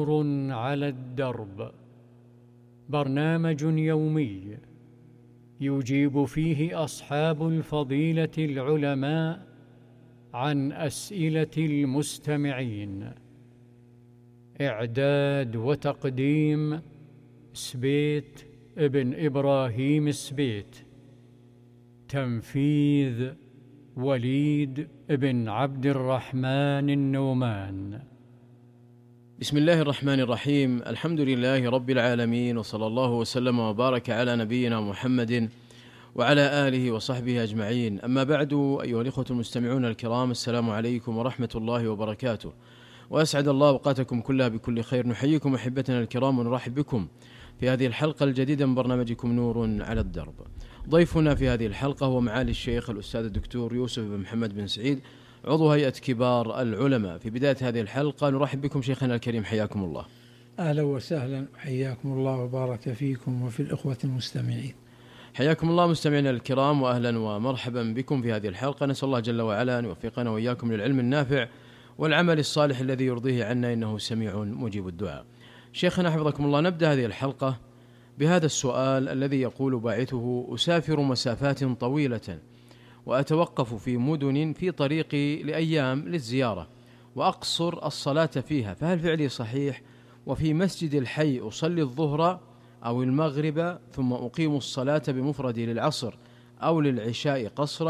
نور على الدرب، برنامج يومي يجيب فيه أصحاب الفضيلة العلماء عن أسئلة المستمعين. إعداد وتقديم سبيت ابن إبراهيم السبيت. تنفيذ وليد بن عبد الرحمن النومان. بسم الله الرحمن الرحيم. الحمد لله رب العالمين، وصلى الله وسلم وبارك على نبينا محمد وعلى آله وصحبه أجمعين. أما بعد، أيها الإخوة المستمعون الكرام، السلام عليكم ورحمة الله وبركاته، وأسعد الله أوقاتكم كلها بكل خير. نحييكم أحبتنا الكرام ونرحب بكم في هذه الحلقة الجديدة من برنامجكم نور على الدرب. ضيفنا في هذه الحلقة هو معالي الشيخ الأستاذ الدكتور يوسف بن محمد بن سعيد، عضو هيئة كبار العلماء. في بداية هذه الحلقة نرحب بكم شيخنا الكريم، حياكم الله. أهلا وسهلا، حياكم الله وبارك فيكم وفي الإخوة المستمعين. حياكم الله مستمعينا الكرام، وأهلا ومرحبا بكم في هذه الحلقة. نسأل الله جل وعلا أن يوفقنا وإياكم للعلم النافع والعمل الصالح الذي يرضيه عنا، إنه سميع مجيب الدعاء. شيخنا حفظكم الله، نبدأ هذه الحلقة بهذا السؤال الذي يقول باعثه: أسافر مسافات طويلة وأتوقف في مدن في طريقي لأيام للزيارة وأقصر الصلاة فيها، فهل فعلي صحيح؟ وفي مسجد الحي أصلي الظهر أو المغرب ثم أقيم الصلاة بمفردي للعصر أو للعشاء قصرا،